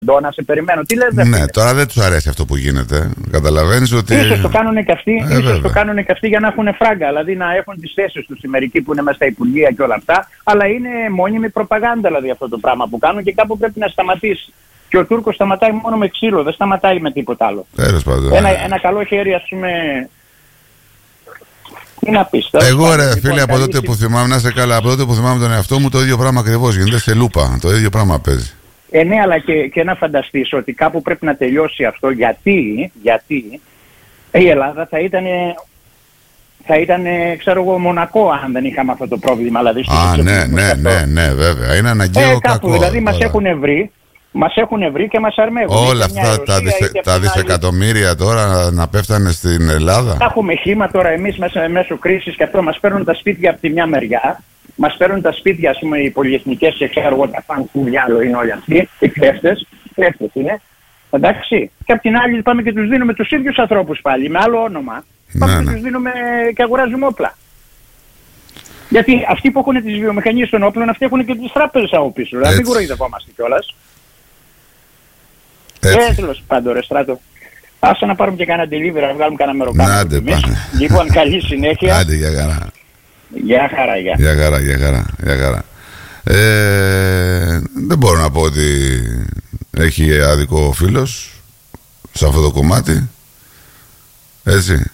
να σε περιμένω. Τι λες, ναι, τώρα δεν τους αρέσει αυτό που γίνεται. Καταλαβαίνεις ότι. Ίσως το κάνουν και αυτοί, ίσως το κάνουν και αυτοί για να έχουν φράγκα. Δηλαδή να έχουν τις θέσεις τους οι μερικοί που είναι μέσα στα υπουργεία και όλα αυτά. Αλλά είναι μόνιμη προπαγάνδα δηλαδή αυτό το πράγμα που κάνουν και κάπου πρέπει να σταματήσει. Και ο Τούρκος σταματάει μόνο με ξύλο, δεν σταματάει με τίποτα άλλο. Ένα καλό χέρι, ας πούμε. Τι να πεις, εγώ ρε φίλε, από τότε που θυμάμαι, να είσαι καλά, από τότε που θυμάμαι τον εαυτό μου, το ίδιο πράγμα ακριβώς γίνεται σε λούπα. Το ίδιο πράγμα παίζει. Ναι, αλλά και να φανταστείς ότι κάπου πρέπει να τελειώσει αυτό. Γιατί η Ελλάδα θα ήταν, ξέρω εγώ, Μονακό αν δεν είχαμε αυτό το πρόβλημα. Δηλαδή, ναι, βέβαια. Είναι αναγκαίο κακό. Δηλαδή μας έχουν βρει και μας αρμέγουν. Όλα αυτά τα δισεκατομμύρια τώρα να πέφτανε στην Ελλάδα. Θα έχουμε χύμα τώρα εμείς μέσω κρίσης και αυτό. Μας παίρνουν τα σπίτια από τη μια μεριά. Μας παίρνουν τα σπίτια, ας πούμε, οι πολυεθνικές και ξέρω εγώ τα φαν που διάλογο είναι όλοι αυτοί. Οι κλέφτες είναι. Εντάξει. Και απ' την άλλη πάμε και τους δίνουμε τους ίδιους ανθρώπους πάλι, με άλλο όνομα. Πάμε και τους δίνουμε και αγοράζουμε όπλα. Γιατί αυτοί που έχουν τις βιομηχανίες των όπλων, αυτοί έχουν και τις τράπεζες από πίσω. Δηλαδή μην κοροϊδευόμαστε κιόλας. Τέλος πάντων, ρε Στράτο. Άσε να πάρουμε και κανένα delivery, να βγάλουμε κανένα μεροκάμα. Λοιπόν, καλή συνέχεια. Άντε, για χαρά. Γεια χαρά, γεια χαρά. Δεν μπορώ να πω ότι έχει άδικο ο φίλος σε αυτό το κομμάτι. Έτσι.